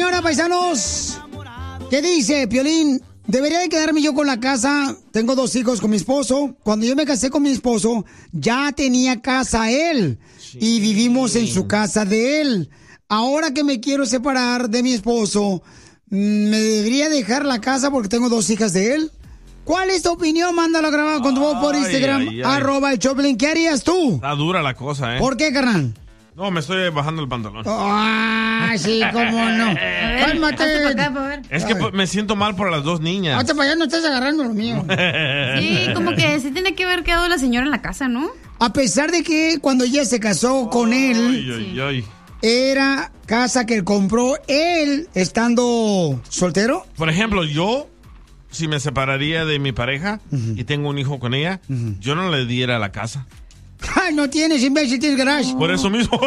señora, paisanos, ¿qué dice, Piolín? ¿Debería de quedarme yo con la casa? Tengo 2 hijos con mi esposo. Cuando yo me casé con mi esposo, ya tenía casa él. Sí. Y vivimos en su casa de él. Ahora que me quiero separar de mi esposo, ¿me debería dejar la casa porque tengo 2 hijas de él? ¿Cuál es tu opinión? Mándalo grabado con tu voz por Instagram, @el_Choplin. ¿Qué harías tú? Está dura la cosa, ¿eh? ¿Por qué, carnal? No, me estoy bajando el pantalón. ¡Ah, sí, cómo no! ¡Cálmate! Es que me siento mal por las 2 niñas. Hasta para allá no estás agarrando lo mío. Sí, como que sí tiene que haber quedado la señora en la casa, ¿no? A pesar de que cuando ella se casó con él, era casa que compró él estando soltero. Por ejemplo, yo, si me separaría de mi pareja y tengo un hijo con ella, yo no le diera la casa. ¡Ay, no tienes, imbécil, tienes garage! Por eso mismo.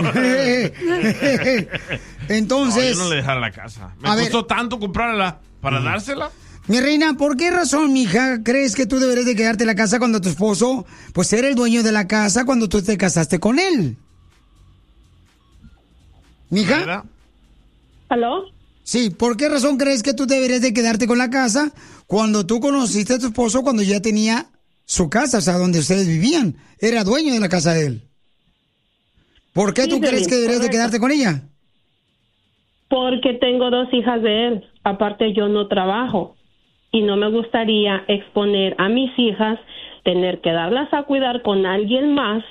Entonces... No, yo no le dejara la casa. Me costó tanto comprarla para dársela. Mi reina, ¿por qué razón, mija, crees que tú deberías de quedarte en la casa cuando tu esposo, pues, era el dueño de la casa cuando tú te casaste con él? ¿Mija? ¿Aló? Sí, ¿por qué razón crees que tú deberías de quedarte con la casa cuando tú conociste a tu esposo cuando ya tenía su casa, o sea, donde ustedes vivían? Era dueño de la casa de él. ¿Por qué tú crees que deberías de quedarte con ella? Porque tengo 2 hijas de él. Aparte, yo no trabajo. Y no me gustaría exponer a mis hijas, tener que darlas a cuidar con alguien más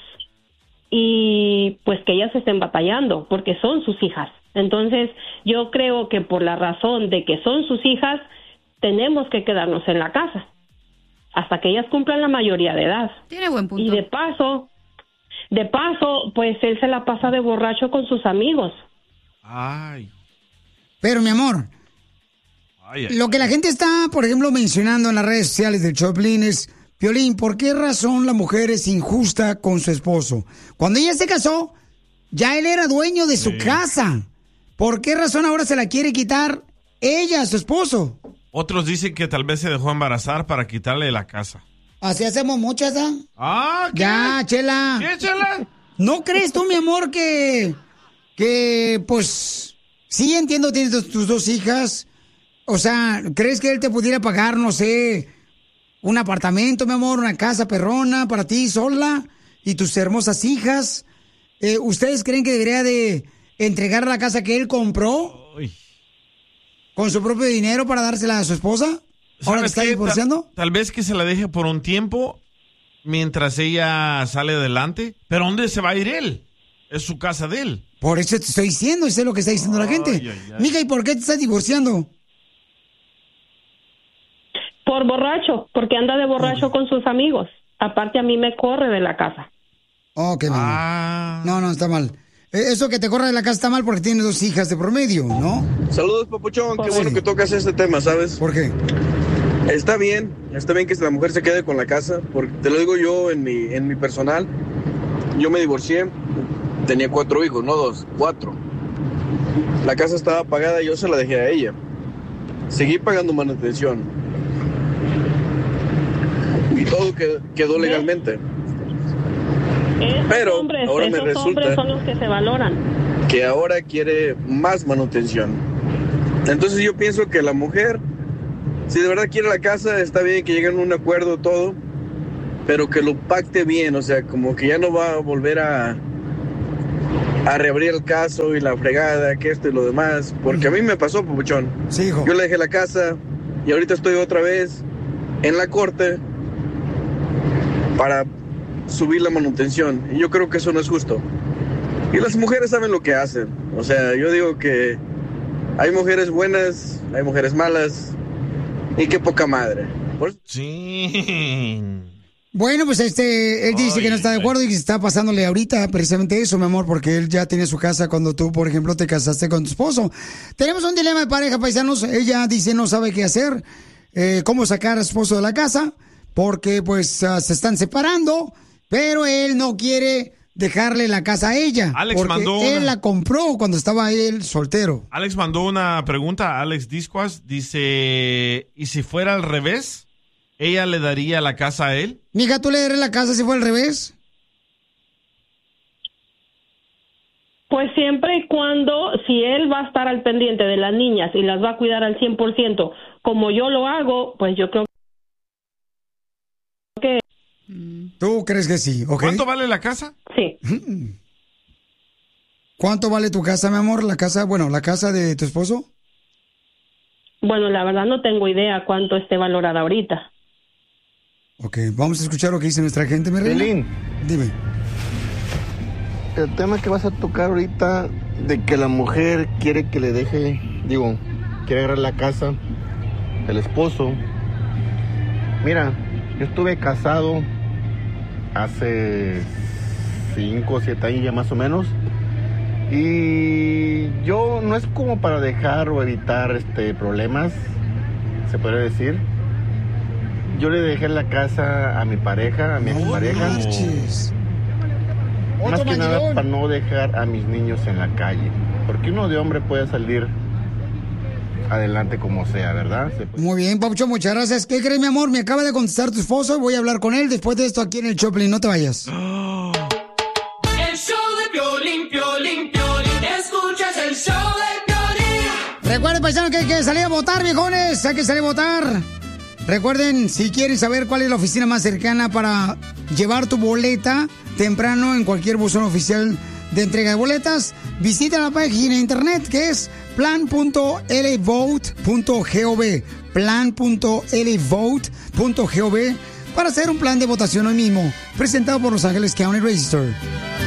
y pues que ellas estén batallando, porque son sus hijas. Entonces, yo creo que por la razón de que son sus hijas, tenemos que quedarnos en la casa hasta que ellas cumplan la mayoría de edad. Tiene buen punto. Y de paso, pues él se la pasa de borracho con sus amigos. Ay. Pero, mi amor, lo que la gente está, por ejemplo, mencionando en las redes sociales del Choplin es, Piolín, ¿por qué razón la mujer es injusta con su esposo? Cuando ella se casó, ya él era dueño de su casa. ¿Por qué razón ahora se la quiere quitar ella a su esposo? Otros dicen que tal vez se dejó embarazar para quitarle la casa. Así hacemos muchas, ¿ah? Ah, ¿qué? Ya, Chela. ¿Qué, Chela? ¿No crees tú, mi amor, que pues, sí entiendo, tienes tus 2 hijas? O sea, ¿crees que él te pudiera pagar, no sé, un apartamento, mi amor, una casa perrona para ti sola y tus hermosas hijas? ¿Ustedes creen que debería de entregar la casa que él compró con su propio dinero para dársela a su esposa? ¿Ahora que está divorciando? Tal vez que se la deje por un tiempo mientras ella sale adelante. ¿Pero dónde se va a ir él? Es su casa de él. Por eso te estoy diciendo, eso es lo que está diciendo la gente. Mija, ¿y por qué te estás divorciando? Por borracho, porque anda de borracho con sus amigos. Aparte, a mí me corre de la casa. Ok, no, está mal. Eso que te corra de la casa está mal porque tienes 2 hijas de promedio, ¿no? Saludos, papuchón. Qué bueno que tocas este tema, ¿sabes? ¿Por qué? Está bien que la mujer se quede con la casa, porque te lo digo yo en mi personal. Yo me divorcié, tenía 4 hijos, no 2, 4. La casa estaba pagada y yo se la dejé a ella. Seguí pagando manutención. Y todo quedó legalmente. Pero ahora me resulta hombres son los que se valoran. Que ahora quiere más manutención. Entonces yo pienso que la mujer, si de verdad quiere la casa, está bien que lleguen a un acuerdo todo, pero que lo pacte bien, o sea, como que ya no va a volver a reabrir el caso y la fregada, que esto y lo demás, porque a mí me pasó, papuchón. Sí, hijo. Yo le dejé la casa y ahorita estoy otra vez en la corte para subir la manutención, y yo creo que eso no es justo. Y las mujeres saben lo que hacen. O sea, yo digo que hay mujeres buenas, hay mujeres malas, y qué poca madre. Sí. Bueno, pues él dice que no está de acuerdo y que está pasándole ahorita precisamente eso, mi amor, porque él ya tiene su casa cuando tú, por ejemplo, te casaste con tu esposo. Tenemos un dilema de pareja, paisanos. Ella dice no sabe qué hacer, cómo sacar a su esposo de la casa, porque pues se están separando, pero él no quiere dejarle la casa a ella. Alex porque él la compró cuando estaba él soltero. Alex mandó una pregunta, Alex Discuas, dice, ¿y si fuera al revés? ¿Ella le daría la casa a él? Mija, ¿tú le darías la casa si fuera al revés? Pues siempre y cuando, si él va a estar al pendiente de las niñas y las va a cuidar al 100%, como yo lo hago, pues yo creo que... ¿Tú crees que sí? ¿Okay? ¿Cuánto vale la casa? Sí. ¿Cuánto vale tu casa, mi amor? La casa de tu esposo. Bueno, la verdad no tengo idea cuánto esté valorada ahorita. Ok, vamos a escuchar lo que dice nuestra gente, mi reina. Piolín. Dime. El tema que vas a tocar ahorita de que la mujer quiere que le deje, quiere agarrar la casa, el esposo. Mira, yo estuve casado hace 5 o 7 años ya más o menos. Y yo no es como para dejar o evitar problemas, se podría decir. Yo le dejé la casa a mi pareja, a mi expareja. Más que nada para no dejar a mis niños en la calle. Porque uno de hombre puede salir adelante como sea, ¿verdad? Muy bien, Papuchón, muchas gracias. ¿Qué crees, mi amor? Me acaba de contestar tu esposo. Voy a hablar con él después de esto aquí en el Choplin. No te vayas. El show de Piolín, Piolín, Piolín. Escuchas el show de Piolín. Recuerden, paisanos, que hay que salir a votar, viejones. Hay que salir a votar. Recuerden, si quieren saber cuál es la oficina más cercana para llevar tu boleta temprano en cualquier buzón oficial de entrega de boletas, visita la página de internet que es plan.lvote.gov, plan.lvote.gov, para hacer un plan de votación hoy mismo, presentado por Los Ángeles County Register.